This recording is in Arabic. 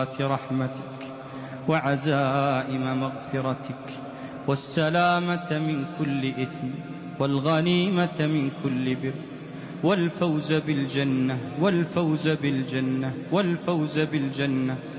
رحمتك وعزائم مغفرتك والسلامة من كل إثم والغنيمة من كل بر والفوز بالجنة